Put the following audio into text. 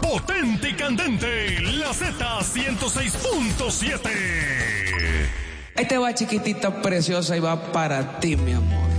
potente y candente, la Z106.7. Ahí te va, chiquitita preciosa, y va para ti, mi amor.